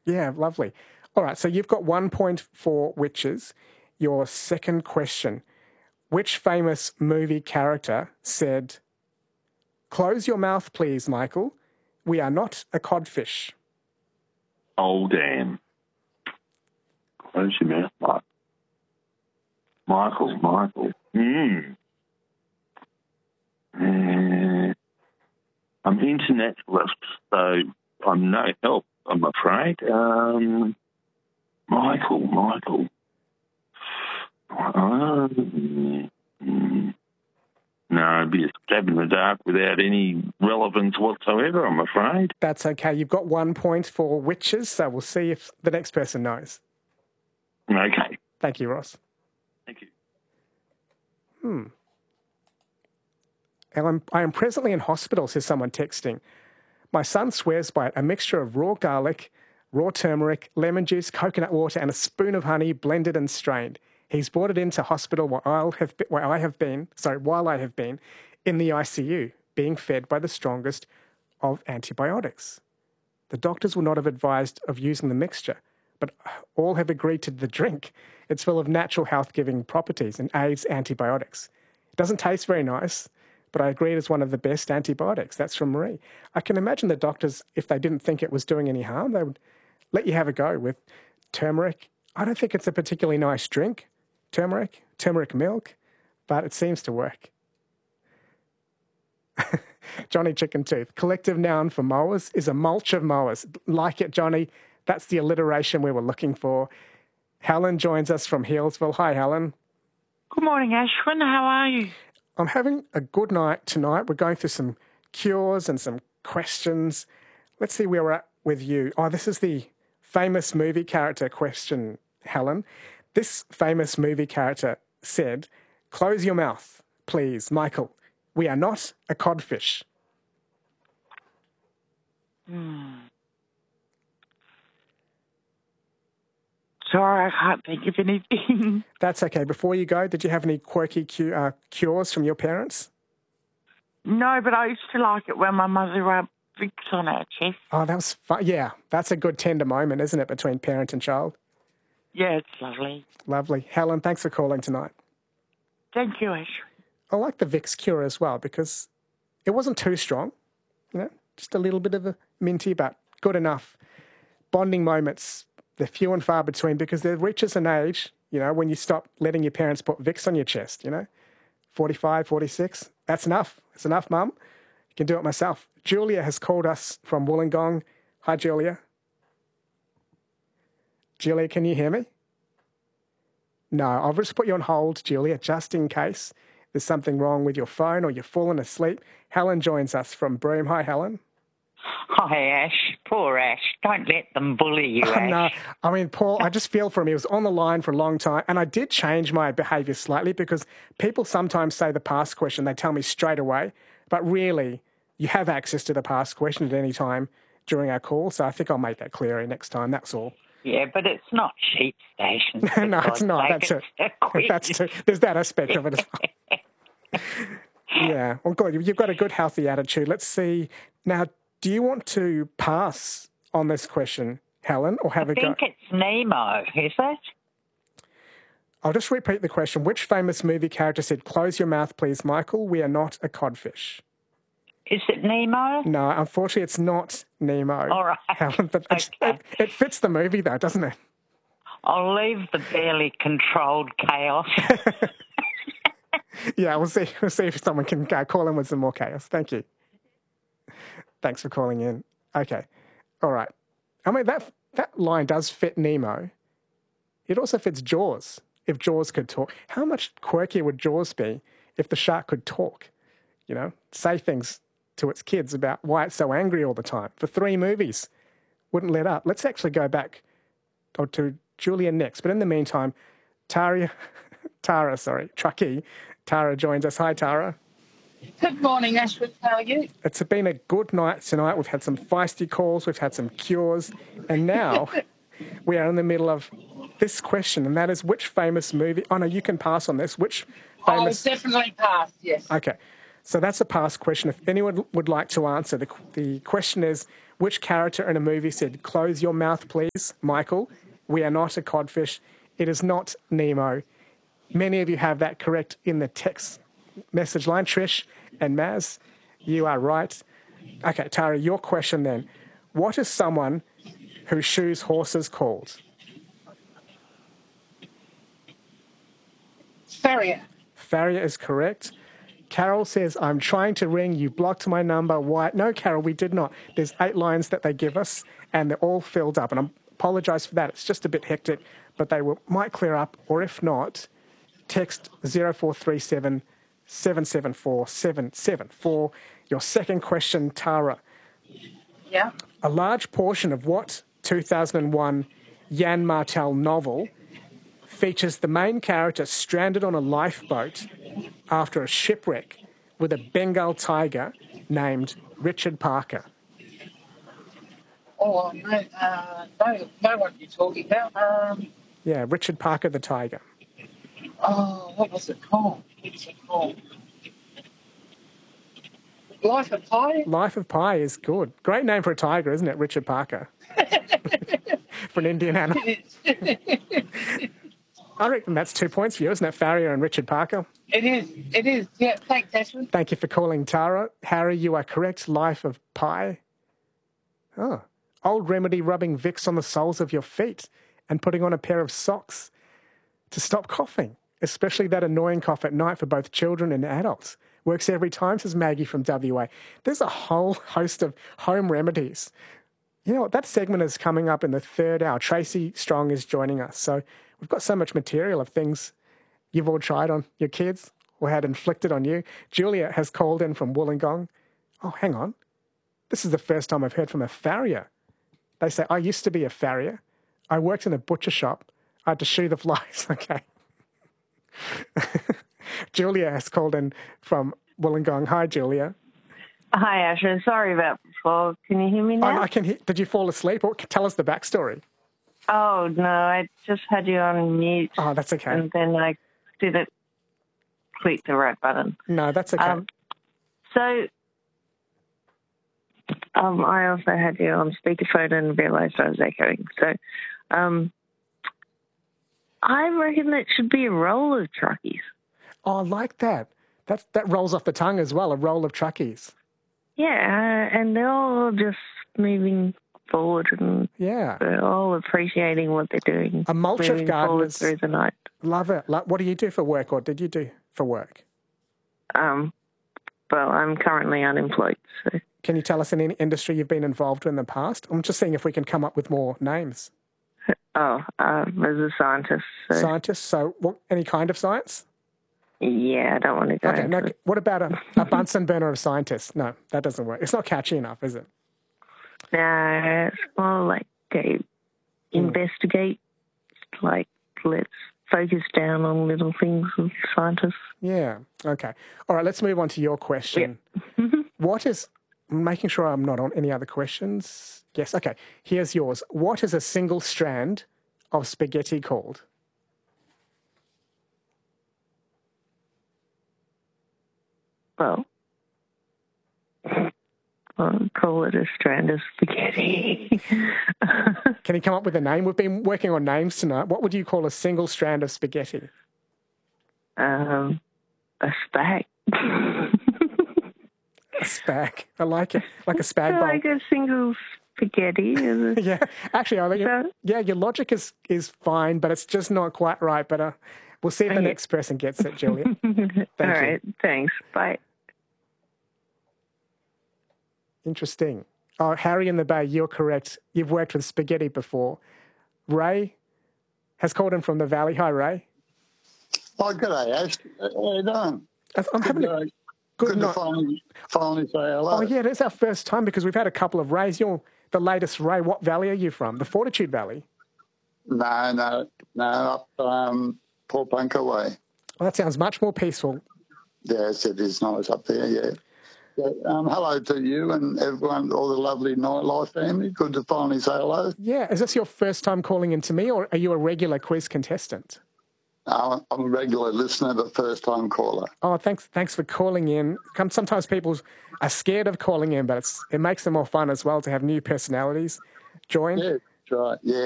Yeah, lovely. All right, so you've got 1 point for witches. Your second question. Which famous movie character said, "Close your mouth, please, Michael. We are not a codfish"? Oh, damn. Close your mouth, Mike. Michael. I'm internationalist, so I'm no help, I'm afraid. Michael. No, it'd be a stab in the dark without any relevance whatsoever, I'm afraid. That's okay. You've got 1 point for witches, so we'll see if the next person knows. Okay. Thank you, Ross. Thank you. I am presently in hospital, says someone texting. My son swears by it, a mixture of raw garlic, raw turmeric, lemon juice, coconut water, and a spoon of honey blended and strained. He's brought it into hospital while I have been in the ICU, being fed by the strongest of antibiotics. The doctors would not have advised of using the mixture, but all have agreed to the drink. It's full of natural health-giving properties and aids antibiotics. It doesn't taste very nice, but I agree it is one of the best antibiotics. That's from Marie. I can imagine the doctors, if they didn't think it was doing any harm, they would let you have a go with turmeric. I don't think it's a particularly nice drink, turmeric milk, but it seems to work. Johnny Chicken Tooth. Collective noun for mowers is a mulch of mowers. Like it, Johnny. That's the alliteration we were looking for. Helen joins us from Healesville. Hi, Helen. Good morning, Ashwin. How are you? I'm having a good night tonight. We're going through some cures and some questions. Let's see where we're at with you. Oh, this is the famous movie character question, Helen. This famous movie character said, "Close your mouth, please, Michael. We are not a codfish." Sorry, I can't think of anything. That's okay. Before you go, did you have any quirky cures from your parents? No, but I used to like it when my mother rubbed Vicks on her chest. Oh, that was fun. Yeah, that's a good tender moment, isn't it, between parent and child? Yeah, it's lovely. Lovely. Helen, thanks for calling tonight. Thank you, Ashwin. I like the Vicks cure as well because it wasn't too strong, just a little bit of a minty, but good enough. Bonding moments, they're few and far between because there reaches an age, when you stop letting your parents put Vicks on your chest, 45, 46. That's enough. It's enough, Mum. I can do it myself. Julia has called us from Wollongong. Hi, Julia. Julia, can you hear me? No, I'll just put you on hold, Julia, just in case there's something wrong with your phone or you've fallen asleep. Helen joins us from Broome. Hi, Helen. Hi, Ash. Poor Ash. Don't let them bully you, Ash. No, I mean, Paul, I just feel for him. He was on the line for a long time, and I did change my behaviour slightly because people sometimes say the past question, they tell me straight away, but really, you have access to the past question at any time during our call, so I think I'll make that clearer next time, that's all. Yeah, but it's not sheep station. No, it's not. That's it. That's true. There's that aspect of it as well. Yeah. Well, good. You've got a good, healthy attitude. Let's see. Now, do you want to pass on this question, Helen, or have a go? I think it's Nemo, is it? I'll just repeat the question. Which famous movie character said, "Close your mouth, please, Michael. We are not a codfish"? Is it Nemo? No, unfortunately, it's not Nemo. All right. Helen, but Okay. it fits the movie, though, doesn't it? I'll leave the barely controlled chaos. Yeah, we'll see if someone can call in with some more chaos. Thank you. Thanks for calling in. Okay. All right. I mean, that line does fit Nemo. It also fits Jaws, if Jaws could talk. How much quirkier would Jaws be if the shark could talk? Say things to its kids about why it's so angry all the time. For 3 movies, wouldn't let up. Let's actually go back to Julia next. But in the meantime, Truckee, Tara joins us. Hi, Tara. Good morning, Ashwin. How are you? It's been a good night tonight. We've had some feisty calls. We've had some cures. And now we are in the middle of this question, and that is which famous movie... Oh, no, you can pass on this. Which famous... I'll definitely pass, yes. Okay. So that's a pass question. If anyone would like to answer, the question is, Which character in a movie said, "Close your mouth, please, Michael. We are not a codfish"? It is not Nemo. Many of you have that correct in the text message line. Trish and Maz, you are right. Okay, Tara, your question then. What is someone who shoes horses called? Farrier. Farrier is correct. Carol says, "I'm trying to ring. You blocked my number. Why?" No, Carol, we did not. There's 8 lines that they give us, and they're all filled up. And I apologise for that. It's just a bit hectic, but they might clear up. Or if not, text 0437 774 774. Your second question, Tara. Yeah. A large portion of what 2001 Jan Martel novel features the main character stranded on a lifeboat after a shipwreck with a Bengal tiger named Richard Parker? Oh, know what you're talking about. Yeah, Richard Parker the tiger. What was it called? Life of Pi? Life of Pi is good. Great name for a tiger, isn't it, Richard Parker? For an Indian animal. I reckon that's 2 points for you, isn't it, Farrier and Richard Parker? It is. Yeah, thanks, Ashwin. Thank you for calling, Tara. Harry, you are correct. Life of Pi. Oh. Old remedy rubbing Vicks on the soles of your feet and putting on a pair of socks to stop coughing, especially that annoying cough at night for both children and adults. Works every time, says Maggie from WA. There's a whole host of home remedies. You know what? That segment is coming up in the 3rd hour. Tracy Strong is joining us. So we've got so much material of things you've all tried on your kids or had inflicted on you. Julia has called in from Wollongong. Oh, hang on. This is the first time I've heard from a farrier. They say, "I used to be a farrier. I worked in a butcher shop. I had to shoe the flies." Okay. Julia has called in from Wollongong. Hi, Julia. Hi, Asher. Sorry about before. Can you hear me now? I can hear. Did you fall asleep? Or tell us the backstory. Oh, no. I just had you on mute. Oh, that's okay. And then I didn't click the right button. No, that's okay. I also had you on speakerphone and realised I was echoing. So I reckon that should be a roll of truckies. Oh, I like that. That rolls off the tongue as well, a roll of truckies. Yeah, and they're all just moving forward and they're all appreciating what they're doing. A mulch of gardeners. Through the night. Love it. What do you do for work, or did you do for work? Well, I'm currently unemployed. So. Can you tell us in any industry you've been involved in the past? I'm just seeing if we can come up with more names. As a scientist. So. Scientist? So any kind of science? Yeah, I don't want to go into it. What about a Bunsen burner of scientists? No, that doesn't work. It's not catchy enough, is it? No, it's more like investigate, like let's focus down on little things with scientists. Yeah, okay. All right, let's move on to your question. Yep. What is, making sure I'm not on any other questions. Yes, okay. Here's yours. What is a single strand of spaghetti called? Well, I'll call it a strand of spaghetti. Can you come up with a name? We've been working on names tonight. What would you call a single strand of spaghetti? A spag. A spag. I like it. Like a spag bowl. Like a single spaghetti. Yeah. Actually, I think, your logic is fine, but it's just not quite right. But we'll see if the next person gets it, Julia. All right. Thanks. Bye. Interesting. Oh, Harry in the Bay, you're correct. You've worked with spaghetti before. Ray has called in from the Valley. Hi, Ray. Oh, good day, Ash. How you doing? I'm having a good night. Finally say hello. Oh, yeah, it's our first time because we've had a couple of Rays. You're the latest Ray. What valley are you from? The Fortitude Valley? No, up Port Bunker way. Well, that sounds much more peaceful. Yes, it is nice up there, yeah. Hello to you and everyone, all the lovely Nightlife family. Good to finally say hello. Yeah. Is this your first time calling in to me, or are you a regular quiz contestant? I'm a regular listener, but first-time caller. Oh, thanks for calling in. Sometimes people are scared of calling in, but it makes them more fun as well to have new personalities join. Yeah, that's right. Yeah,